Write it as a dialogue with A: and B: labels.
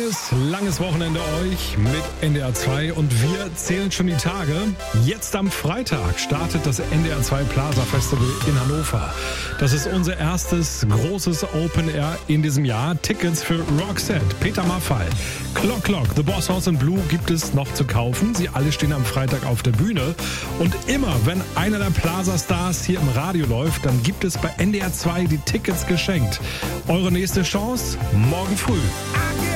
A: langes Wochenende euch mit NDR 2 und wir zählen schon die Tage. Jetzt am Freitag startet das NDR 2 Plaza Festival in Hannover. Das ist unser erstes großes Open Air in diesem Jahr. Tickets für Roxette, Peter Maffay, Clock, The Boss House in Blue gibt es noch zu kaufen. Sie alle stehen am Freitag auf der Bühne. Und immer, wenn einer der Plaza-Stars hier im Radio läuft, dann gibt es bei NDR 2 die Tickets geschenkt. Eure nächste Chance morgen früh.